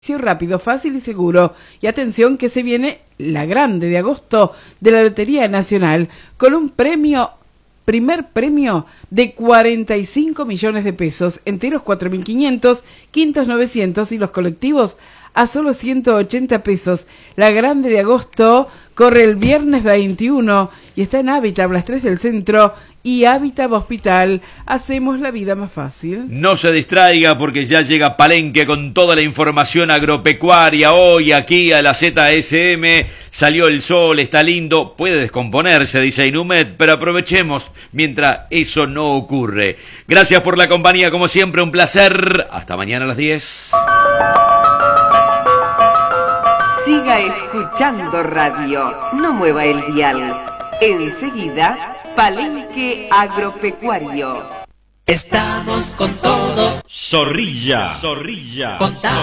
Rápido, fácil y seguro. Y atención que se viene la grande de agosto de la Lotería Nacional con un primer premio de 45 millones de pesos, enteros 4.500, quintos 900 y los colectivos a solo 180 pesos. La grande de agosto corre el viernes 21 y está en Hábitat, las 3 del centro y Hábitat Hospital. Hacemos la vida más fácil. No se distraiga porque ya llega Palenque con toda la información agropecuaria. Hoy aquí a la ZSM salió el sol, está lindo, puede descomponerse, dice Inumet, pero aprovechemos mientras eso no ocurre. Gracias por la compañía, como siempre, un placer. Hasta mañana a las 10. Siga escuchando radio, no mueva el dial. Enseguida, Palenque Agropecuario. Estamos con todo. Zorrilla.